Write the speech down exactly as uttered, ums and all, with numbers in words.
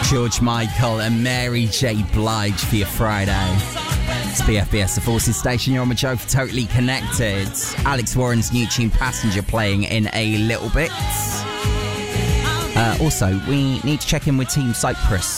George Michael and Mary J. Blige for your Friday. It's B F B S, the Forces station. You're on the Joe for Totally Connected. Alex Warren's new tune Passenger playing in a little bit. Uh, also, we need to check in with Team Cyprus.